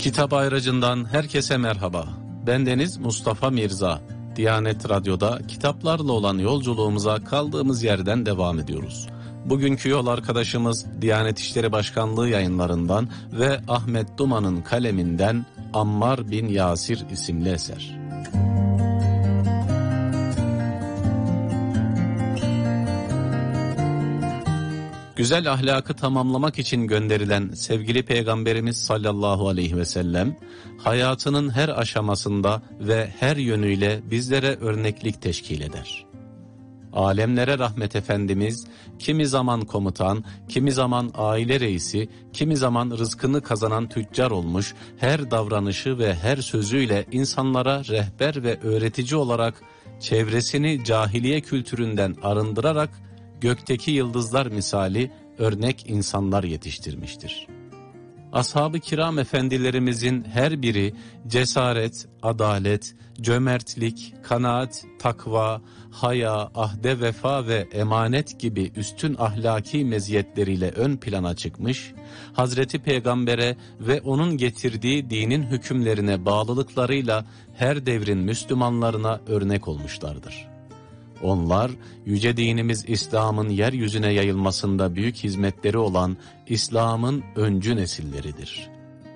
Kitap Ayracı'ndan herkese merhaba. Bendeniz Mustafa Mirza. Diyanet Radyo'da kitaplarla olan yolculuğumuza kaldığımız yerden devam ediyoruz. Bugünkü yol arkadaşımız Diyanet İşleri Başkanlığı yayınlarından ve Ahmet Duman'ın kaleminden Ammar bin Yasir isimli eser. Güzel ahlakı tamamlamak için gönderilen sevgili Peygamberimiz sallallahu aleyhi ve sellem, hayatının her aşamasında ve her yönüyle bizlere örneklik teşkil eder. Alemlere rahmet Efendimiz, kimi zaman komutan, kimi zaman aile reisi, kimi zaman rızkını kazanan tüccar olmuş, her davranışı ve her sözüyle insanlara rehber ve öğretici olarak çevresini cahiliye kültüründen arındırarak, gökteki yıldızlar misali örnek insanlar yetiştirmiştir. Ashab-ı kiram efendilerimizin her biri cesaret, adalet, cömertlik, kanaat, takva, haya, ahde vefa ve emanet gibi üstün ahlaki meziyetleriyle ön plana çıkmış, Hazreti Peygamber'e ve onun getirdiği dinin hükümlerine bağlılıklarıyla her devrin Müslümanlarına örnek olmuşlardır. Onlar, yüce dinimiz İslam'ın yeryüzüne yayılmasında büyük hizmetleri olan İslam'ın öncü nesilleridir.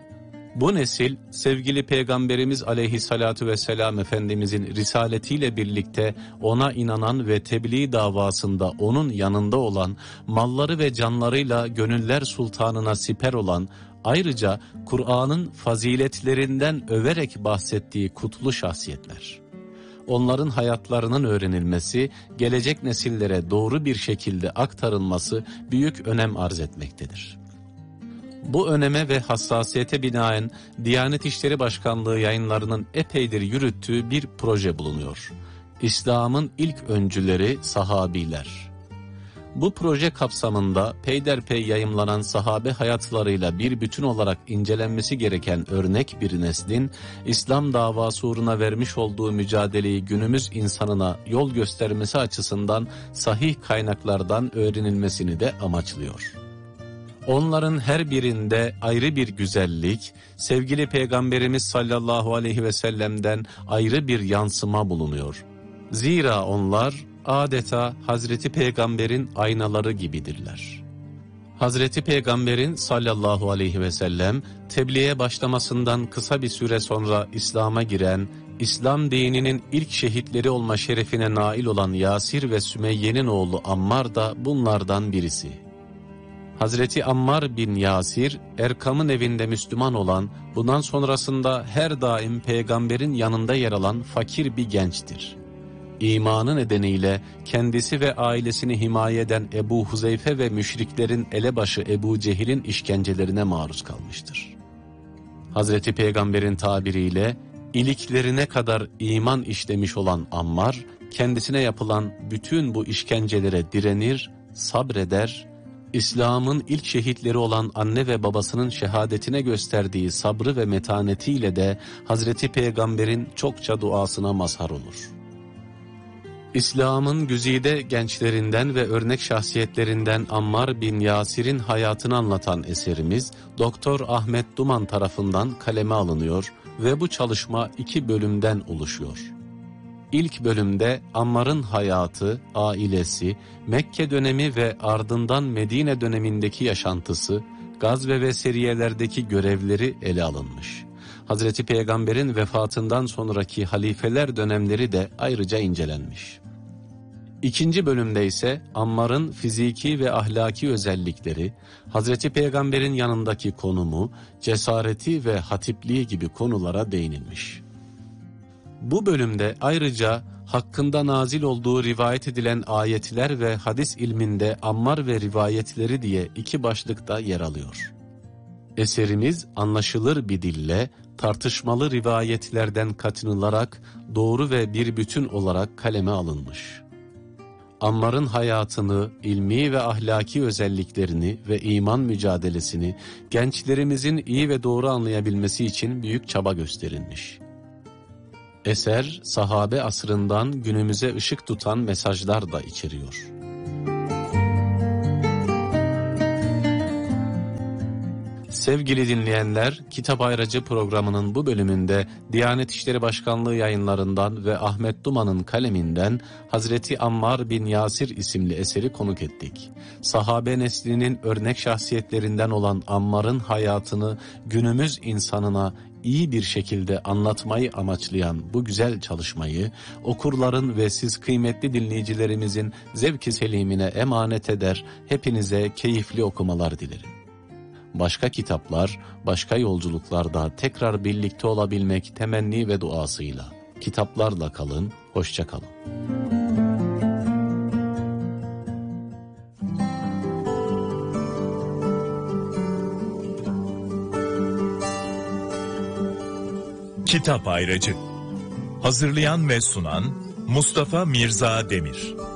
Bu nesil, sevgili Peygamberimiz aleyhissalatu vesselam Efendimizin risaletiyle birlikte ona inanan ve tebliğ davasında onun yanında olan, malları ve canlarıyla gönüller sultanına siper olan, ayrıca Kur'an'ın faziletlerinden överek bahsettiği kutlu şahsiyetler. Onların hayatlarının öğrenilmesi, gelecek nesillere doğru bir şekilde aktarılması büyük önem arz etmektedir. Bu öneme ve hassasiyete binaen Diyanet İşleri Başkanlığı yayınlarının epeydir yürüttüğü bir proje bulunuyor. İslam'ın ilk öncüleri sahabiler. Bu proje kapsamında peyderpey yayımlanan sahabe hayatlarıyla bir bütün olarak incelenmesi gereken örnek bir neslin, İslam davası uğruna vermiş olduğu mücadeleyi günümüz insanına yol göstermesi açısından sahih kaynaklardan öğrenilmesini de amaçlıyor. Onların her birinde ayrı bir güzellik, sevgili Peygamberimiz sallallahu aleyhi ve sellem'den ayrı bir yansıma bulunuyor. Zira onlar adeta Hazreti Peygamber'in aynaları gibidirler. Hazreti Peygamber'in sallallahu aleyhi ve sellem tebliğe başlamasından kısa bir süre sonra İslam'a giren, İslam dininin ilk şehitleri olma şerefine nail olan Yasir ve Sümeyye'nin oğlu Ammar da bunlardan birisi. Hazreti Ammar bin Yasir, Erkam'ın evinde Müslüman olan, bundan sonrasında her daim Peygamber'in yanında yer alan fakir bir gençtir. İmanı nedeniyle kendisi ve ailesini himaye eden Ebu Huzeyfe ve müşriklerin elebaşı Ebu Cehil'in işkencelerine maruz kalmıştır. Hazreti Peygamber'in tabiriyle, iliklerine kadar iman işlemiş olan Ammar, kendisine yapılan bütün bu işkencelere direnir, sabreder, İslam'ın ilk şehitleri olan anne ve babasının şehadetine gösterdiği sabrı ve metanetiyle de Hazreti Peygamber'in çokça duasına mazhar olur. İslam'ın güzide gençlerinden ve örnek şahsiyetlerinden Ammar bin Yasir'in hayatını anlatan eserimiz Doktor Ahmet Duman tarafından kaleme alınıyor ve bu çalışma 2 bölümden oluşuyor. İlk bölümde Ammar'ın hayatı, ailesi, Mekke dönemi ve ardından Medine dönemindeki yaşantısı, gazve ve seriyelerdeki görevleri ele alınmış. Hazreti Peygamber'in vefatından sonraki halifeler dönemleri de ayrıca incelenmiş. İkinci bölümde ise Ammar'ın fiziki ve ahlaki özellikleri, Hazreti Peygamber'in yanındaki konumu, cesareti ve hatipliği gibi konulara değinilmiş. Bu bölümde ayrıca hakkında nazil olduğu rivayet edilen ayetler ve hadis ilminde Ammar ve rivayetleri diye 2 başlıkta yer alıyor. Eserimiz anlaşılır bir dille, tartışmalı rivayetlerden kaçınılarak doğru ve bir bütün olarak kaleme alınmış. Ammar'ın hayatını, ilmi ve ahlaki özelliklerini ve iman mücadelesini gençlerimizin iyi ve doğru anlayabilmesi için büyük çaba gösterilmiş. Eser, sahabe asrından günümüze ışık tutan mesajlar da Sevgili dinleyenler, Kitap Ayracı programının bu bölümünde Diyanet İşleri Başkanlığı yayınlarından ve Ahmet Duman'ın kaleminden Hazreti Ammar bin Yasir isimli eseri konuk ettik. Sahabe neslinin örnek şahsiyetlerinden olan Ammar'ın hayatını günümüz insanına iyi bir şekilde anlatmayı amaçlayan bu güzel çalışmayı okurların ve siz kıymetli dinleyicilerimizin zevk-i selimine emanet eder, hepinize keyifli okumalar dilerim. Başka kitaplar, başka yolculuklarda tekrar birlikte olabilmek temenni ve duasıyla. Kitaplarla kalın, hoşça kalın. Kitap Ayracı. Hazırlayan ve sunan Mustafa Mirza Demir.